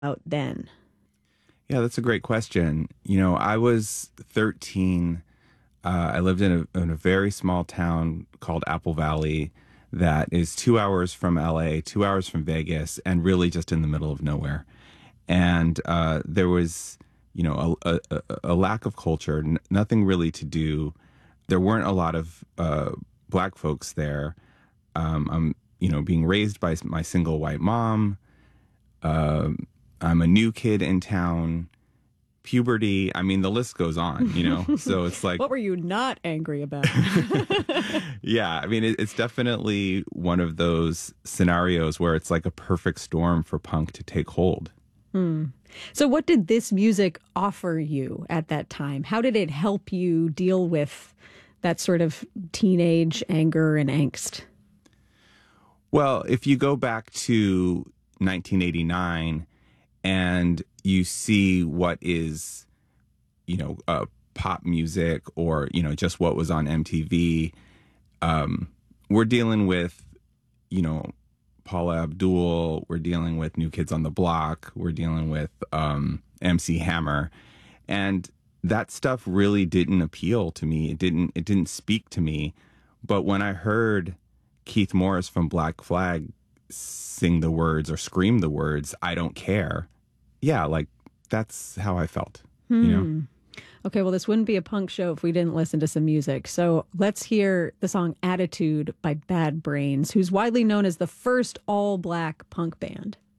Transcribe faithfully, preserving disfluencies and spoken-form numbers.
out then? Yeah, that's a great question. You know, I was thirteen. Uh, I lived in a, in a very small town called Apple Valley that is two hours from L A, two hours from Vegas, and really just in the middle of nowhere. And uh, there was, you know, a, a, a lack of culture, n- nothing really to do. There weren't a lot of uh, black folks there. Um, I'm, you know, being raised by my single white mom. Um, I'm a new kid in town. Puberty. I mean, the list goes on, you know? So it's like, What were you not angry about? yeah, I mean, it, it's definitely one of those scenarios where it's like a perfect storm for punk to take hold. So what did this music offer you at that time? How did it help you deal with that sort of teenage anger and angst? Well, if you go back to nineteen eighty-nine and you see what is, you know, uh, pop music or, you know, just what was on M T V, um, we're dealing with, you know, Paula Abdul, we're dealing with New Kids on the Block, we're dealing with um, M C Hammer. And that stuff really didn't appeal to me. It didn't it didn't speak to me. But when I heard Keith Morris from Black Flag sing the words or scream the words, I don't care. Yeah, like that's how I felt, you know? Okay, well, this wouldn't be a punk show if we didn't listen to some music. So let's hear the song Attitude by Bad Brains, who's widely known as the first all-black punk band.